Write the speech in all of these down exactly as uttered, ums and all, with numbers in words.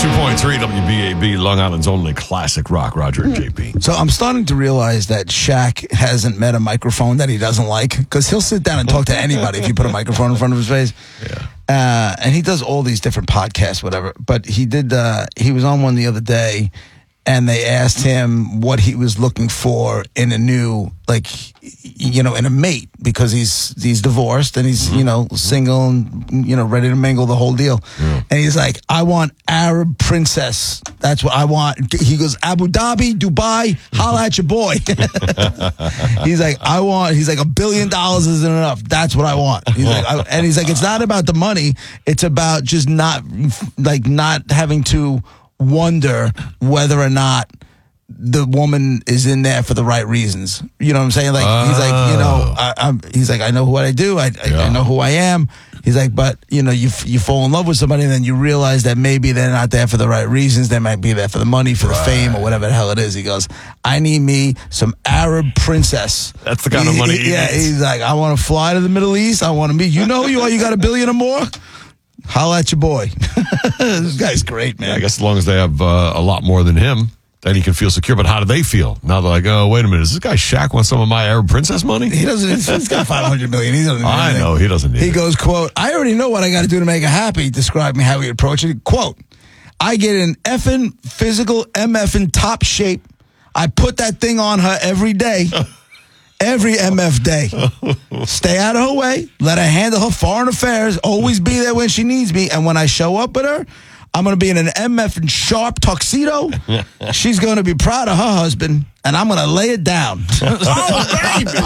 two point three W B A B, Long Island's only classic rock. Roger and J P. So I'm starting to realize that Shaq hasn't met a microphone that he doesn't like, because he'll sit down and talk to anybody if you put a microphone in front of his face. Yeah. Uh, and he does all these different podcasts, whatever. But he did. Uh, he was on one the other day, and they asked him what he was looking for in a new, like, you know, in a mate, because he's he's divorced and he's, you know, single and, you know, ready to mingle, the whole deal. Yeah. And he's like, I want Arab princess. That's what I want. He goes, Abu Dhabi, Dubai, holla at your boy. He's like, I want, he's like, a billion dollars isn't enough. That's what I want. He's like, I, and he's like, it's not about the money. It's about just not, like, not having to wonder whether or not the woman is in there for the right reasons. You know what I'm saying? Like, oh. he's like, you know, I, I'm, he's like, I know what I do. I, I, yeah. I know who I am. He's like, but, you know, you you fall in love with somebody and then you realize that maybe they're not there for the right reasons. They might be there for the money, for right. the fame, or whatever the hell it is. He goes, I need me some Arab princess. That's the kind he, of money he, he Yeah, needs. He's like, I want to fly to the Middle East. I want to meet, you know who you are? You got a billion or more? Holla at your boy. This guy's great, man. Yeah, I guess as long as they have uh, a lot more than him, then he can feel secure. But how do they feel? Now they're like, oh, wait a minute. Does this guy Shaq want some of my Arab princess money? He doesn't. He's got five hundred million. He doesn't need I anything. know. He doesn't need He it. goes, quote, I already know what I got to do to make her happy. Describe me how he approached it. Quote, I get in effing physical M F in top shape. I put that thing on her every day. Every M F day. Stay out of her way. Let her handle her foreign affairs. Always be there when she needs me. And when I show up with her, I'm going to be in an M F and sharp tuxedo. She's going to be proud of her husband, and I'm going to lay it down. Oh, baby.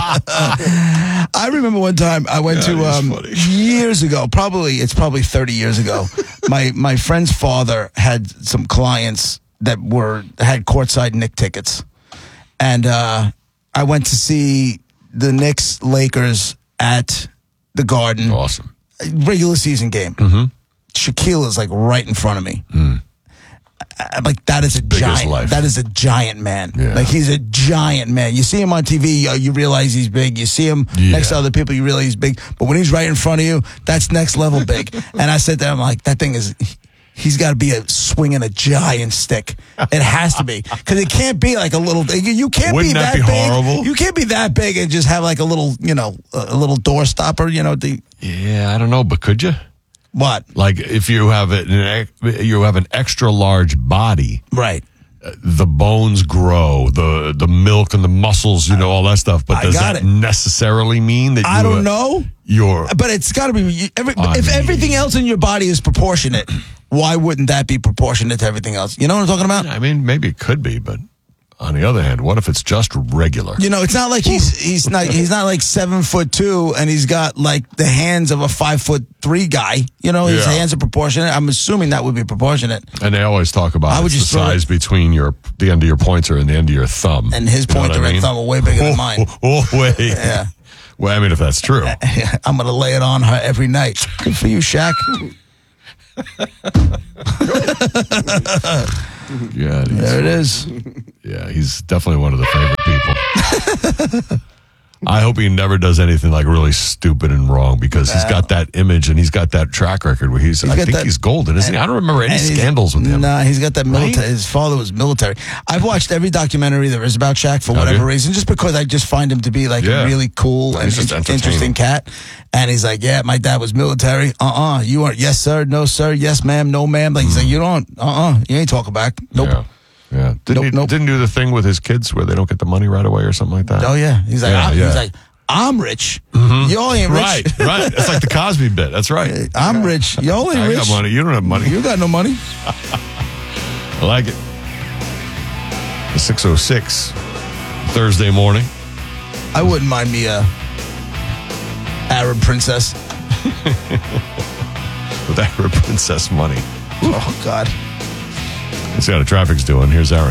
I remember one time I went yeah, to, um, years ago, probably, it's probably thirty years ago, my, my friend's father had some clients that were, had courtside Knicks tickets. And, uh, I went to see the Knicks Lakers at the Garden. Awesome. Regular season game. Mm-hmm. Shaquille is like right in front of me. Mm. I'm like, that is a Big giant. That is a giant man. Yeah. Like, he's a giant man. You see him on T V, you, you realize he's big. You see him yeah. next to other people, you realize he's big. But when he's right in front of you, that's next level big. And I sit there, I'm like, that thing is. He's got to be a swinging a giant stick. It has to be, because it can't be like a little. You can't Wouldn't be that, that be big. Horrible? You can't be that big and just have like a little, you know, a little door stopper. You know, the yeah, I don't know, but could you? What? Like if you have it, you have an extra large body, right? Uh, the bones grow, the the milk and the muscles, you know, all that stuff. But does that it. necessarily mean that you, I don't uh, know? You're, but it's got to be. Every, I if mean, everything else in your body is proportionate, why wouldn't that be proportionate to everything else? You know what I'm talking about? I mean, maybe it could be, but on the other hand, what if it's just regular? You know, it's not like he's he's not he's not like seven foot two and he's got like the hands of a five foot three guy. You know, his yeah. hands are proportionate. I'm assuming that would be proportionate. And they always talk about I would the just size between your the end of your pointer and the end of your thumb. And his pointer and I mean? thumb are way bigger than mine. Oh, oh wait. Yeah. Well, I mean, if that's true. I'm going to lay it on her every night. Good for you, Shaq. Yeah, there it is. Yeah, he's definitely one of the favorite people. I hope he never does anything like really stupid and wrong, because no. he's got that image and he's got that track record where he's, he's I think that, he's golden, isn't and, he? I don't remember any scandals with him. Nah, he's got that military. Right? His father was military. I've watched every documentary there is about Shaq for whatever reason, just because I just find him to be like yeah. a really cool and interesting cat. And he's like, yeah, my dad was military. Uh-uh. You aren't. Yes, sir. No, sir. Yes, ma'am. No, ma'am. Like, he's like, you don't. Uh-uh. You ain't talking back. Nope. Yeah. Yeah. Didn't, nope, he, nope. didn't do the thing with his kids where they don't get the money right away or something like that? Oh, yeah. He's like, yeah, I'm, yeah. he's like, I'm rich. Mm-hmm. Y'all ain't rich. Right, right. It's like the Cosby bit. That's right. I'm rich. Y'all ain't I rich. I got money. You don't have money. You got no money. I like it. The six oh six, Thursday morning. I wouldn't mind me a Arab princess. With Arab princess money. Oh, God. Let's see how the traffic's doing. Here's Aaron.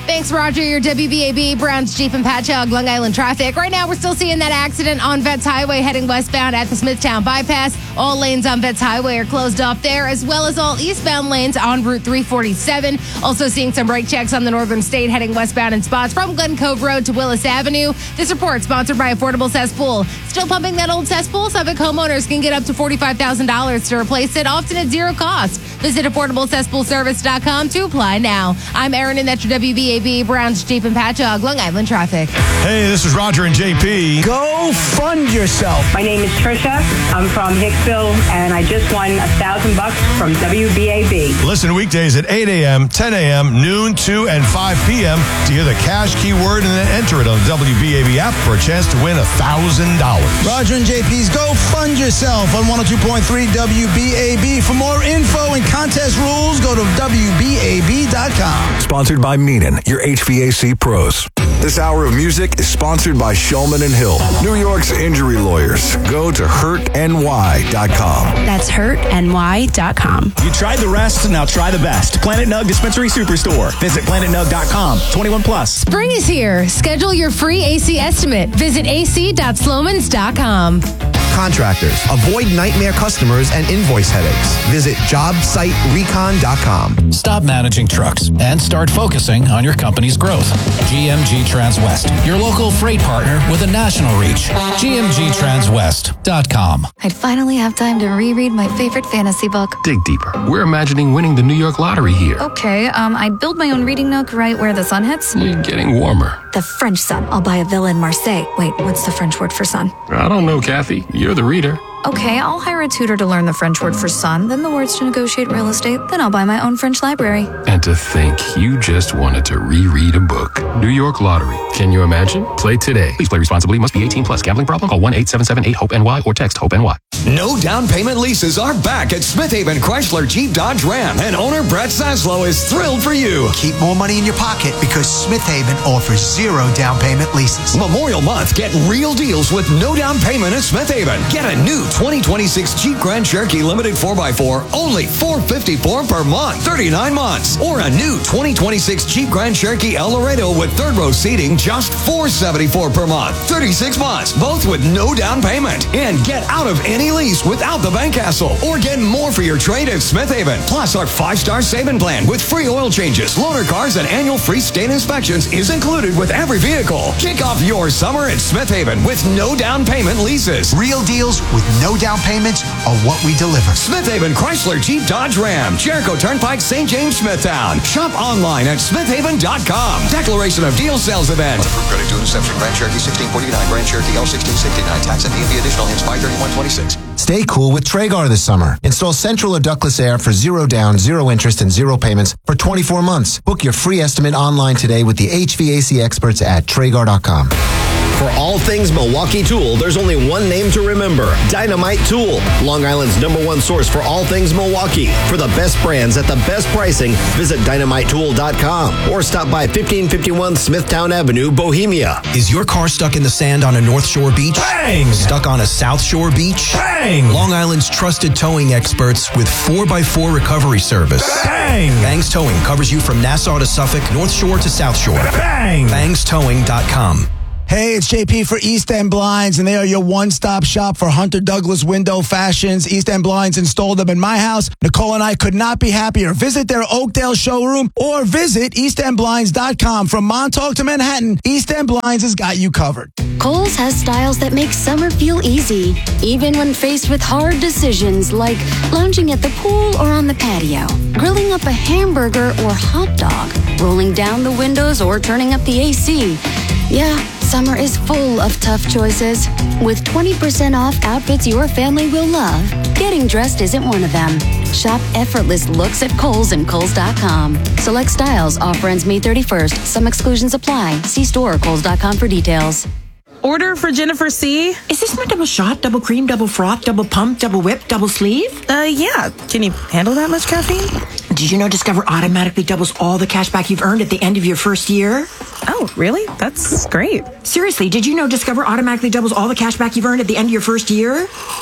Thanks, Roger. Your W B A B, Browns Jeep and Patchogue, Long Island traffic. Right now, we're still seeing that accident on Vets Highway heading westbound at the Smithtown bypass. All lanes on Vets Highway are closed off there, as well as all eastbound lanes on Route three forty-seven. Also seeing some brake checks on the Northern State heading westbound in spots from Glen Cove Road to Willis Avenue. This report sponsored by Affordable Cesspool. Still pumping that old cesspool? Suffolk homeowners can get up to forty-five thousand dollars to replace it, often at zero cost. Visit affordable cesspool service dot com to apply now. I'm Erin, and that's your W B A B, Browns Jeep and Patchogue, Long Island traffic. Hey, this is Roger and J P. Go fund yourself. My name is Trisha. I'm from Hicksville, and I just won a thousand bucks from W B A B. Listen weekdays at eight a.m., ten a.m., noon, two, and five p.m. to hear the cash keyword and then enter it on the W B A B app for a chance to win a thousand dollars. Roger and J P's Go Fund Yourself on one oh two point three W B A B. For more info and contest rules, go to W B A B dot com. Sponsored by Meenan, your H V A C pros. This hour of music is sponsored by Shulman and Hill, New York's injury lawyers. Go to hurt N Y dot com. That's hurt N Y dot com. You tried the rest, now try the best. Planet Nug Dispensary Superstore. Visit planet nug dot com. twenty-one plus. Spring is here. Schedule your free A C estimate. Visit A C dot slomans dot com. Contractors, avoid nightmare customers and invoice headaches. Visit job site recon dot com. Stop managing trucks and start focusing on your company's growth. G M G Transwest, your local freight partner with a national reach. G M G transwest dot com. I'd finally have time to reread my favorite fantasy book. Dig deeper. We're imagining winning the New York lottery here. Okay, um, I'd build my own reading nook right where the sun hits. You're getting warmer. The French sun. I'll buy a villa in Marseille. Wait, what's the French word for sun? I don't know, Kathy. You're the reader. Okay, I'll hire a tutor to learn the French word for sun, then the words to negotiate real estate, then I'll buy my own French library. And to think you just wanted to reread a book. New York Lottery. Can you imagine? Play today. Please play responsibly. Must be eighteen plus. Gambling problem? Call one eight seven seven eight hope N Y or text HOPE-N Y. No down payment leases are back at Smith Haven Chrysler Jeep Dodge Ram, and owner Brett Zaslow is thrilled for you. Keep more money in your pocket because Smith Haven offers zero down payment leases. Memorial Month, get real deals with no down payment at Smith Haven. Get a new twenty twenty-six Jeep Grand Cherokee Limited four by four, only four hundred fifty-four dollars per month, thirty-nine months. Or a new twenty twenty-six Jeep Grand Cherokee El Laredo with third row seating, just four hundred seventy-four dollars per month, thirty-six months, both with no down payment. And get out of any lease without the bank hassle, or get more for your trade at Smith Haven. Plus, our five-star saving plan with free oil changes, loaner cars, and annual free state inspections is included with every vehicle. Kick off your summer at Smith Haven with no down payment leases. Real deals with no down payments are what we deliver. Smith Haven Chrysler Jeep Dodge Ram, Jericho Turnpike, Saint James, Smithtown. Shop online at smith haven dot com. Declaration of Deal Sales Event. Approved credit to inception. Grand Cherokee sixteen forty-nine, Grand Cherokee L sixteen sixty-nine. Tax and D M V additional hits by thirty-one twenty-six. Stay cool with Traegar this summer. Install central or ductless air for zero down, zero interest, and zero payments for twenty-four months. Book your free estimate online today with the H V A C experts at traegar dot com. For all things Milwaukee Tool, there's only one name to remember: Dynamite Tool. Long Island's number one source for all things Milwaukee. For the best brands at the best pricing, visit dynamite tool dot com or stop by fifteen fifty-one Smithtown Avenue, Bohemia. Is your car stuck in the sand on a North Shore beach? Bang! Stuck on a South Shore beach? Bang! Long Island's trusted towing experts with four by four recovery service. Bang! Bangs Towing covers you from Nassau to Suffolk, North Shore to South Shore. Bang! bangs towing dot com. Hey, it's J P for East End Blinds, and they are your one-stop shop for Hunter Douglas window fashions. East End Blinds installed them in my house. Nicole and I could not be happier. Visit their Oakdale showroom or visit east end blinds dot com. From Montauk to Manhattan, East End Blinds has got you covered. Kohl's has styles that make summer feel easy, even when faced with hard decisions like lounging at the pool or on the patio, grilling up a hamburger or hot dog, rolling down the windows or turning up the A C. Yeah, summer is full of tough choices. With twenty percent off outfits your family will love, getting dressed isn't one of them. Shop effortless looks at Kohl's and Kohl's dot com. Select styles. Offer ends May thirty-first. Some exclusions apply. See store or Kohl's dot com for details. Order for Jennifer C. Is this my double shot, double cream, double froth, double pump, double whip, double sleeve? Uh, yeah. Can you handle that much caffeine? Did you know Discover automatically doubles all the cash back you've earned at the end of your first year? Oh, really? That's great. Seriously, did you know Discover automatically doubles all the cash back you've earned at the end of your first year?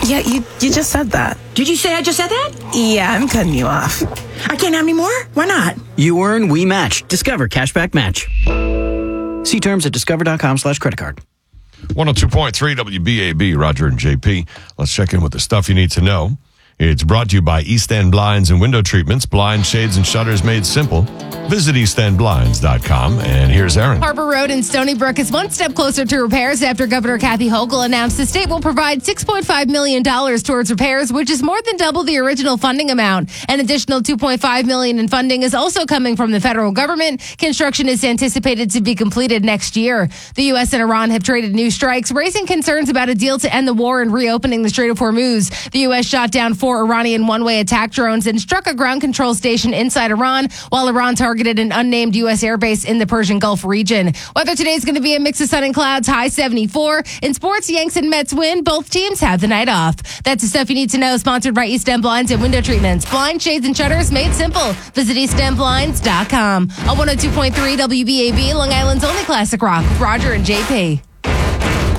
Yeah, you you just said that. Did you say I just said that? Yeah, I'm cutting you off. I can't have any more? Why not? You earn, we match. Discover Cashback Match. See terms at discover.com slash credit card. one oh two point three W B A B, Roger and J P. Let's check in with the stuff you need to know. It's brought to you by East End Blinds and Window Treatments. Blinds, shades, and shutters made simple. Visit east end blinds dot com. And here's Aaron. Harbor Road in Stony Brook is one step closer to repairs after Governor Kathy Hochul announced the state will provide six point five million dollars towards repairs, which is more than double the original funding amount. An additional two point five million dollars in funding is also coming from the federal government. Construction is anticipated to be completed next year. The U S and Iran have traded new strikes, raising concerns about a deal to end the war and reopening the Strait of Hormuz. The U S shot down four Iranian one-way attack drones and struck a ground control station inside Iran, while Iran targeted an unnamed U S airbase in the Persian Gulf region. Weather today is going to be a mix of sun and clouds, high seventy-four. In sports, Yanks and Mets win. Both teams have the night off. That's the stuff you need to know, sponsored by East End Blinds and Window Treatments. Blind, shades, and shutters made simple. Visit east end blinds dot com. On one oh two point three W B A B, Long Island's only classic rock, Roger and J P.